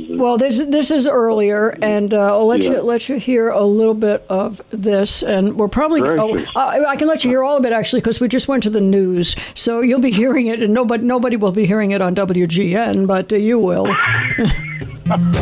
Well, this is earlier, and I'll let you hear a little bit of this, and we're probably I can let you hear all of it actually because we just went to the news, so you'll be hearing it, and nobody will be hearing it on WGN, but you will.